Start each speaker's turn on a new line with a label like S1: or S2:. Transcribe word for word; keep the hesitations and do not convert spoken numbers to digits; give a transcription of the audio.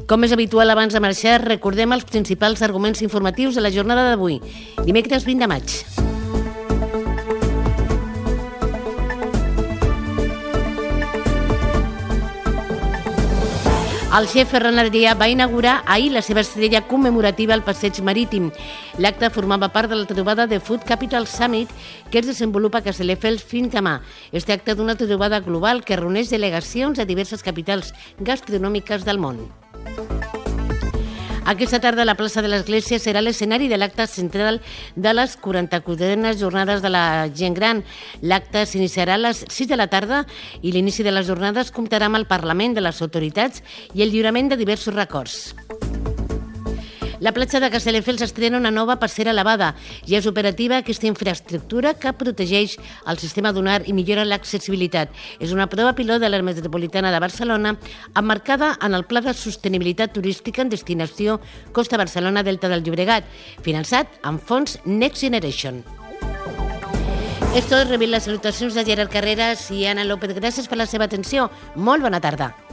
S1: Com és habitual abans de marxar, recordem els principals arguments informatius de la jornada d'avui, dimecres vint de maig. El xef Ferran Adrià va inaugurar ahir la seva estrella commemorativa al Passeig Marítim. L'acte formava part de la trobada de Food Capital Summit que es desenvolupa a Castelldefels fins demà. Es tracta d'una trobada global que reuneix delegacions de diverses capitals gastronòmiques del món. Aquesta tarda la plaça de l'Església serà l'escenari de l'acte central de les quaranta-quatornes jornades de la gent gran. L'acte s'iniciarà a les sis de la tarda i l'inici de les jornades comptarà amb el Parlament de les autoritats i el lliurament de diversos records. La platja de Castelldefels estrena una nova passera elevada. Ja és operativa aquesta infraestructura que protegeix el sistema dunar i millora l'accessibilitat. És una prova pilot de l'àrea metropolitana de Barcelona emmarcada en el Pla de Sostenibilitat Turística en Destinació Costa Barcelona Delta del Llobregat, finançat amb fons Next Generation. Esto és rebent les salutacions de Gerard Carreras i Anna López. Gràcies per la seva atenció. Molt bona tarda.